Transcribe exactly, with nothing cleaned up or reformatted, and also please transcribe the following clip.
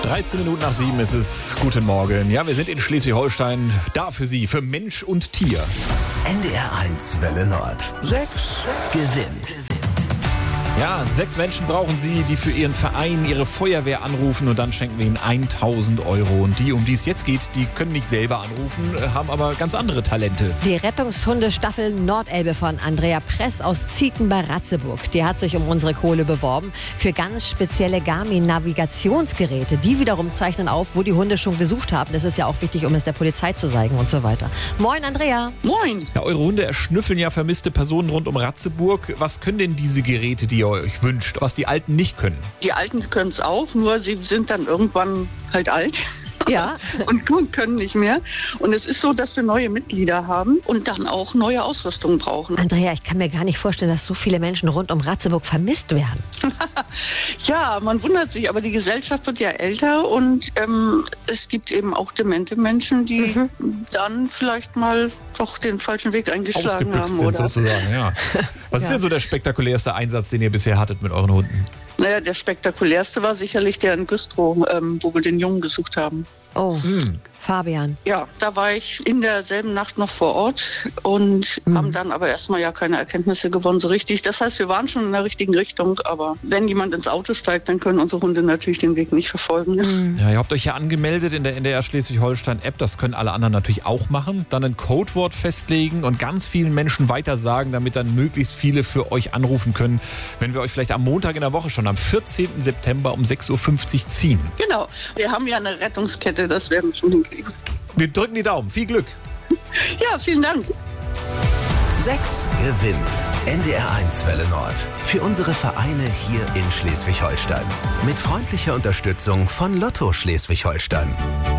dreizehn Minuten nach sieben ist es. Guten Morgen. Ja, wir sind in Schleswig-Holstein. Da für Sie, für Mensch und Tier. N D R eins Welle Nord. Sechs gewinnt. Ja, sechs Menschen brauchen Sie, die für Ihren Verein, Ihre Feuerwehr anrufen und dann schenken wir Ihnen tausend Euro. Und die, um die es jetzt geht, die können nicht selber anrufen, haben aber ganz andere Talente. Die Rettungshundestaffel Nordelbe von Andrea Press aus Zieten bei Ratzeburg. Die hat sich um unsere Kohle beworben für ganz spezielle Garmin-Navigationsgeräte. Die wiederum zeichnen auf, wo die Hunde schon gesucht haben. Das ist ja auch wichtig, um es der Polizei zu zeigen und so weiter. Moin, Andrea. Moin. Ja, eure Hunde erschnüffeln ja vermisste Personen rund um Ratzeburg. Was können denn diese Geräte, die ihr euch wünscht, was die Alten nicht können? Die Alten können es auch, nur sie sind dann irgendwann halt alt. Ja. Und können nicht mehr. Und es ist so, dass wir neue Mitglieder haben und dann auch neue Ausrüstung brauchen. Andrea, ich kann mir gar nicht vorstellen, dass so viele Menschen rund um Ratzeburg vermisst werden. Ja, man wundert sich, aber die Gesellschaft wird ja älter und ähm, es gibt eben auch demente Menschen, die mhm. dann vielleicht mal doch den falschen Weg eingeschlagen haben. Sind oder? Sozusagen, ja. Was ja. ist denn so der spektakulärste Einsatz, den ihr bisher hattet mit euren Hunden? Naja, der spektakulärste war sicherlich der in Güstrow, ähm, wo wir den Jungen gesucht haben. Oh, Hm. Fabian. Ja, da war ich in derselben Nacht noch vor Ort und Mhm. haben dann aber erstmal ja keine Erkenntnisse gewonnen so richtig. Das heißt, wir waren schon in der richtigen Richtung, aber wenn jemand ins Auto steigt, dann können unsere Hunde natürlich den Weg nicht verfolgen. Mhm. Ja, ihr habt euch ja angemeldet in der N D R Schleswig-Holstein-App. Das können alle anderen natürlich auch machen. Dann ein Codewort festlegen und ganz vielen Menschen weitersagen, damit dann möglichst viele für euch anrufen können, wenn wir euch vielleicht am Montag in der Woche schon am vierzehnten September um sechs Uhr fünfzig ziehen. Genau, wir haben ja eine Rettungskette, das werden wir schon hinkriegen. Wir drücken die Daumen. Viel Glück. Ja, vielen Dank. Sechs gewinnt. N D R eins Welle Nord. Für unsere Vereine hier in Schleswig-Holstein. Mit freundlicher Unterstützung von Lotto Schleswig-Holstein.